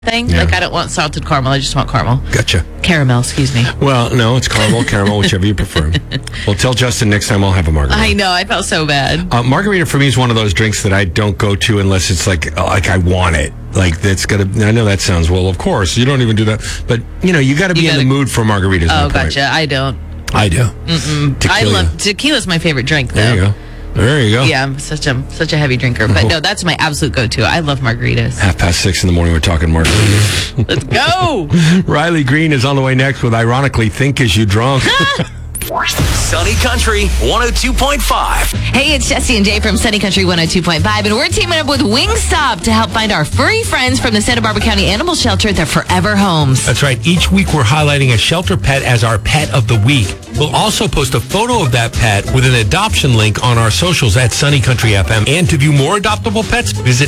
thing. Yeah. Like, I don't want salted caramel. I just want caramel. Gotcha. Caramel, excuse me. Well, no, it's caramel, whichever you prefer. Well, tell Justin next time I'll have a margarita. I know. I felt so bad. Margarita for me is one of those drinks that I don't go to unless it's like I want it. Like, that's got to, I know that sounds, well, of course, you don't even do that. But, you got to be in the mood for margaritas. Oh, gotcha. I don't. I do. Tequila's my favorite drink, though. There you go. There you go. Yeah, I'm such a heavy drinker. But no, that's my absolute go-to. I love margaritas. 6:30 in the morning, we're talking margaritas. Let's go! Riley Green is on the way next with Ironically Think As You Drunk. Sunny Country 102.5. Hey, it's Jesse and Jay from Sunny Country 102.5, and we're teaming up with Wingstop to help find our furry friends from the Santa Barbara County Animal Shelter their forever homes. That's right. Each week we're highlighting a shelter pet as our pet of the week. We'll also post a photo of that pet with an adoption link on our socials at Sunny Country FM. And to view more adoptable pets, visit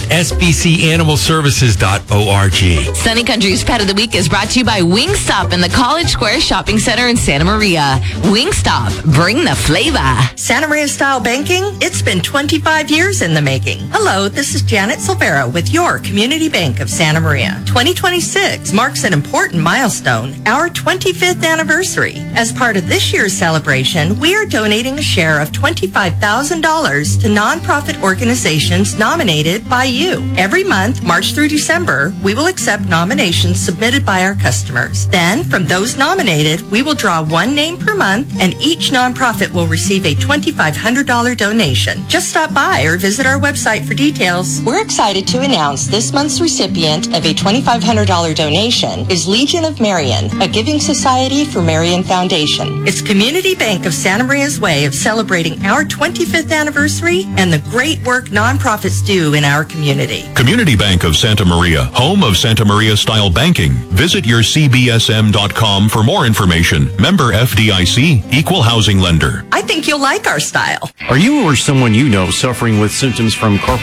sbcanimalservices.org. Sunny Country's Pet of the Week is brought to you by Wingstop in the College Square Shopping Center in Santa Maria. Wingstop, bring the flavor. Santa Maria Style Banking, it's been 25 years in the making. Hello, this is Janet Silvera with your Community Bank of Santa Maria. 2026 marks an important milestone, our 25th anniversary. As part of this year's celebration, we are donating a share of $25,000 to nonprofit organizations nominated by you. Every month, March through December, we will accept nominations submitted by our customers. Then, from those nominated, we will draw one name per month, and each nonprofit will receive a $2,500 donation. Just stop by or visit our website for details. We're excited to announce this month's recipient of a $2,500 donation is Legion of Marion, a giving society for Marion Foundation. It's Community Bank of Santa Maria's way of celebrating our 25th anniversary and the great work nonprofits do in our community. Community Bank of Santa Maria, home of Santa Maria Style Banking. Visit yourcbsm.com for more information. Member FDIC, Equal Housing Lender. I think you'll like our style. Are you or someone you know suffering with symptoms from carpal